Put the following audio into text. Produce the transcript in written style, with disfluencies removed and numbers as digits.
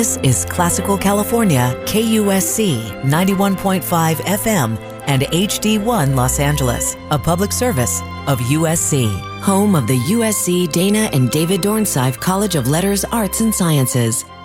This is Classical California, KUSC 91.5 FM and HD1 Los Angeles, a public service of USC. Home of the USC Dana and David Dornsife College of Letters, Arts, and Sciences.